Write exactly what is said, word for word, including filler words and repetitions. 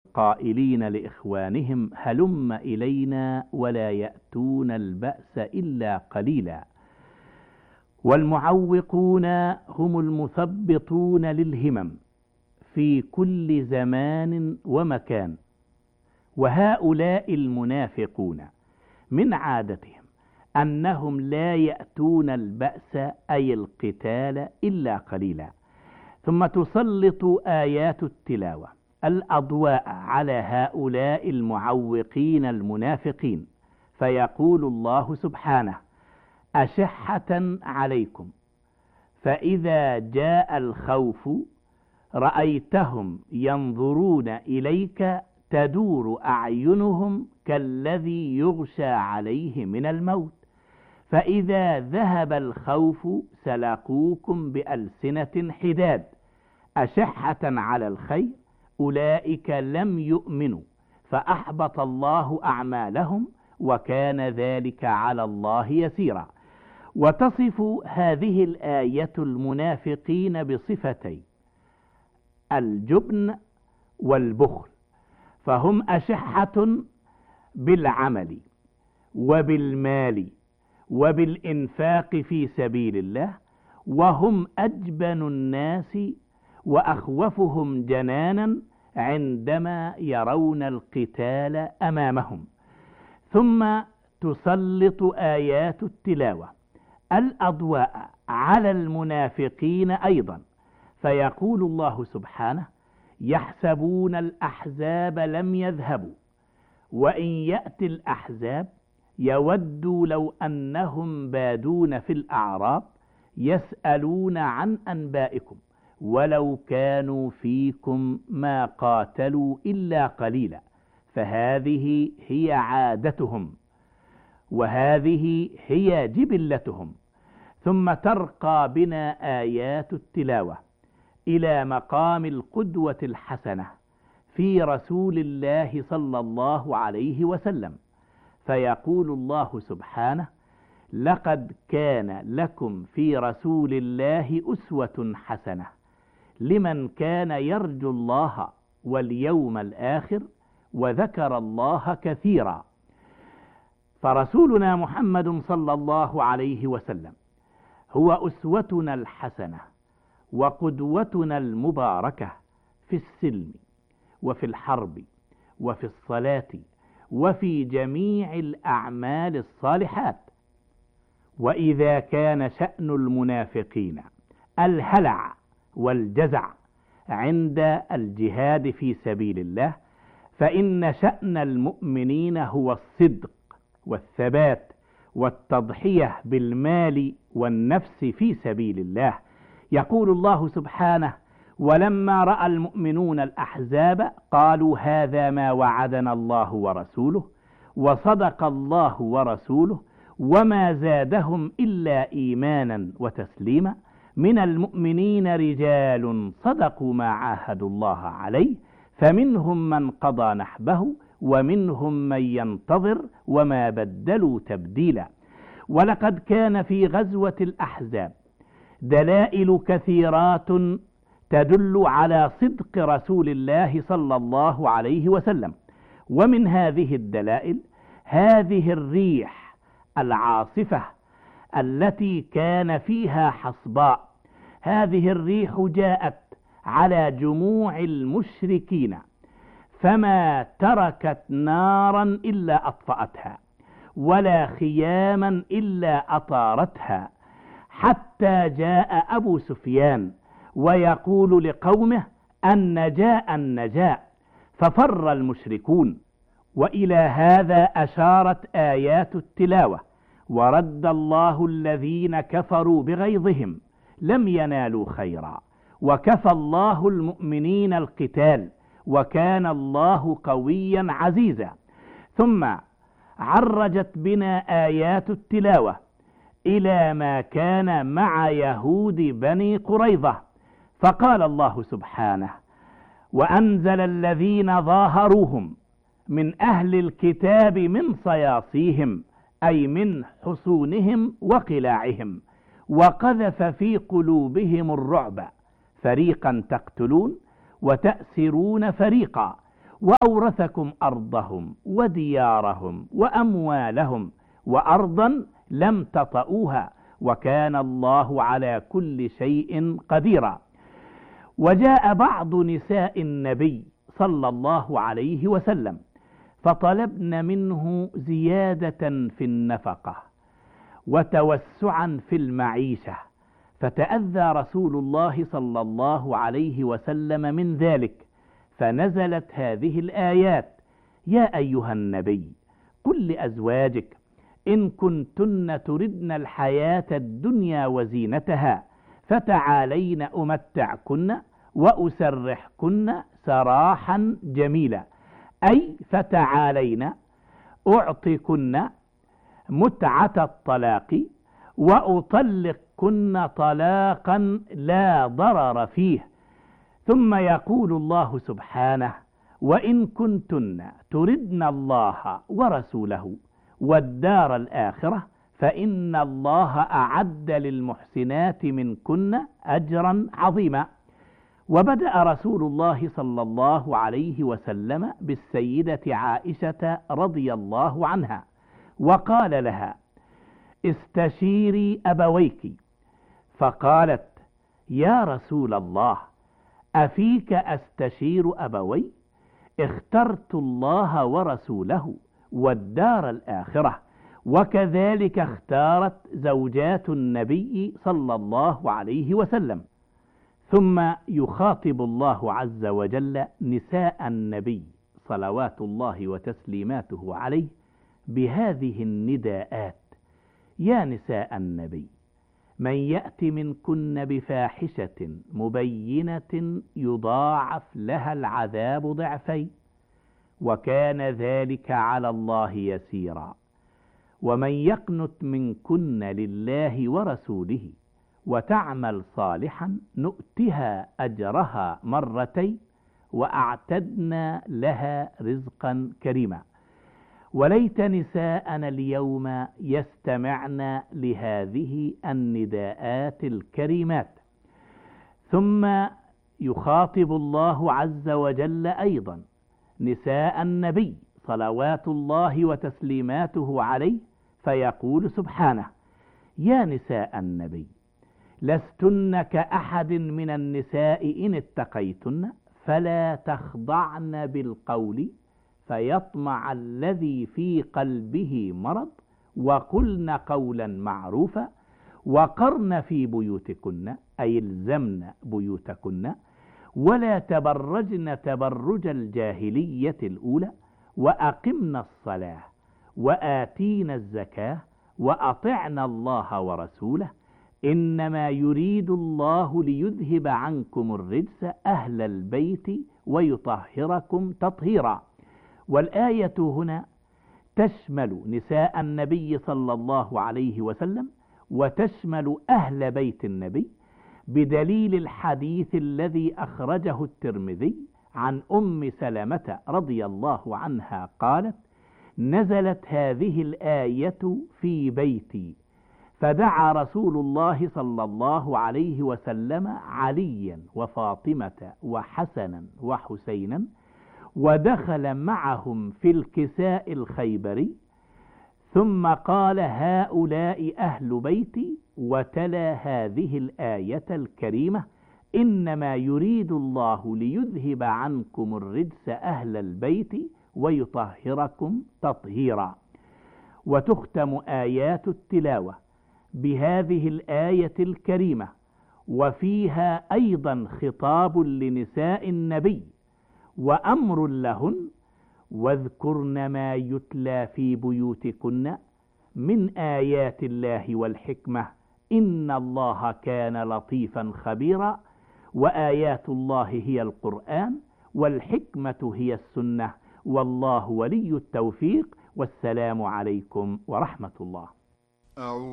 قائلين لإخوانهم هلم إلينا ولا يأتون البأس إلا قليلا. والمعوقون هم المثبطون للهمم في كل زمان ومكان. وهؤلاء المنافقون من عادتهم أنهم لا يأتون البأس أي القتال إلا قليلا. ثم تسلط آيات التلاوة الأضواء على هؤلاء المعوقين المنافقين، فيقول الله سبحانه: أشحة عليكم فإذا جاء الخوف رأيتهم ينظرون إليك تدور أعينهم كالذي يغشى عليه من الموت، فإذا ذهب الخوف سلقوكم بألسنة حداد أشحة على الخير أولئك لم يؤمنوا فأحبط الله أعمالهم وكان ذلك على الله يسيرا. وتصف هذه الآية المنافقين بصفتين: الجبن والبخل، فهم أشحة بالعمل وبالمال وبالإنفاق في سبيل الله، وهم أجبن الناس وأخوفهم جنانا عندما يرون القتال أمامهم. ثم تسلط آيات التلاوة الأضواء على المنافقين أيضا، فيقول الله سبحانه: يحسبون الأحزاب لم يذهبوا وإن يأتي الأحزاب يودوا لو أنهم بادون في الأعراب يسألون عن أنبائكم ولو كانوا فيكم ما قاتلوا إلا قليلا. فهذه هي عادتهم وهذه هي جبلتهم. ثم ترقى بنا آيات التلاوة إلى مقام القدوة الحسنة في رسول الله صلى الله عليه وسلم، فيقول الله سبحانه: لقد كان لكم في رسول الله أسوة حسنة لمن كان يرجو الله واليوم الآخر وذكر الله كثيرا. فرسولنا محمد صلى الله عليه وسلم هو أسوتنا الحسنة وقدوتنا المباركة في السلم وفي الحرب وفي الصلاة وفي جميع الأعمال الصالحات. وإذا كان شأن المنافقين الهلع والجزع عند الجهاد في سبيل الله، فإن شأن المؤمنين هو الصدق والثبات والتضحية بالمال والنفس في سبيل الله. يقول الله سبحانه: ولما رأى المؤمنون الأحزاب قالوا هذا ما وعدنا الله ورسوله وصدق الله ورسوله وما زادهم إلا إيمانا وتسليما. من المؤمنين رجال صدقوا ما عاهدوا الله عليه فمنهم من قضى نحبه ومنهم من ينتظر وما بدلوا تبديلا. ولقد كان في غزوة الأحزاب دلائل كثيرات تدل على صدق رسول الله صلى الله عليه وسلم. ومن هذه الدلائل هذه الريح العاصفة التي كان فيها حصباء. هذه الريح جاءت على جموع المشركين فما تركت نارا إلا أطفأتها ولا خياما إلا أطارتها، حتى جاء أبو سفيان ويقول لقومه: النجاء النجاء، ففر المشركون. وإلى هذا أشارت آيات التلاوة: ورد الله الذين كفروا بغيظهم لم ينالوا خيرا وكفى الله المؤمنين القتال وكان الله قويا عزيزا. ثم عرجت بنا آيات التلاوة إلى ما كان مع يهود بني قريظة، فقال الله سبحانه: وأنزل الذين ظاهروهم من أهل الكتاب من صياصيهم، أي من حصونهم وقلاعهم، وقذف في قلوبهم الرعب، فريقا تقتلون وتأسرون فريقا، وأورثكم أرضهم وديارهم وأموالهم وأرضا لم تطئوها وكان الله على كل شيء قديرا. وجاء بعض نساء النبي صلى الله عليه وسلم فطلبن منه زيادة في النفقة وتوسعا في المعيشة، فتأذى رسول الله صلى الله عليه وسلم من ذلك، فنزلت هذه الآيات: يا أيها النبي قل لأزواجك إن كنتن تردن الحياة الدنيا وزينتها فتعالين أمتعكن وأسرحكن سراحا جميلا، أي فتعالين أعطكن متعة الطلاق وأطلقكن طلاقا لا ضرر فيه. ثم يقول الله سبحانه: وإن كنتن تردن الله ورسوله والدار الآخرة فإن الله أعد للمحسنات منكن أجرا عظيما. وبدأ رسول الله صلى الله عليه وسلم بالسيدة عائشة رضي الله عنها وقال لها: استشيري أبويك. فقالت: يا رسول الله أفيك أستشير أبوي؟ اخترت الله ورسوله والدار الآخرة، وكذلك اختارت زوجات النبي صلى الله عليه وسلم. ثم يخاطب الله عز وجل نساء النبي صلوات الله وتسليماته عليه بهذه النداءات: يا نساء النبي من يأت منكن بفاحشة مبينة يضاعف لها العذاب ضعفين وكان ذلك على الله يسيرا، ومن يقنت منكن لله ورسوله وتعمل صالحا نؤتها أجرها مرتين وأعتدنا لها رزقا كريما. وليت نساءنا اليوم يستمعن لهذه النداءات الكريمات. ثم يخاطب الله عز وجل أيضا نساء النبي صلوات الله وتسليماته عليه فيقول سبحانه: يا نساء النبي لستن كأحد من النساء إن اتقيتن فلا تخضعن بالقول فيطمع الذي في قلبه مرض وقلن قولا معروفا وقرن في بيوتكن، أي الزمن بيوتكن، ولا تبرجن تبرج الجاهلية الأولى وأقمن الصلاة وآتينا الزكاة وأطعنا الله ورسوله إنما يريد الله ليذهب عنكم الرجس أهل البيت ويطهركم تطهيرا. والآية هنا تشمل نساء النبي صلى الله عليه وسلم وتشمل أهل بيت النبي، بدليل الحديث الذي أخرجه الترمذي عن أم سلمة رضي الله عنها قالت: نزلت هذه الآية في بيتي فدعا رسول الله صلى الله عليه وسلم عليا وفاطمة وحسنا وحسينا ودخل معهم في الكساء الخيبري، ثم قال: هؤلاء أهل بيتي، وتلا هذه الآية الكريمة: إنما يريد الله ليذهب عنكم الرجس أهل البيت ويطهركم تطهيرا. وتختم آيات التلاوة بهذه الآية الكريمة، وفيها أيضا خطاب لنساء النبي وأمر لهن: واذكرن ما يتلى في بيوتكن من آيات الله والحكمة إن الله كان لطيفا خبيرا. وآيات الله هي القرآن والحكمة هي السنة، والله ولي التوفيق. والسلام عليكم ورحمة الله.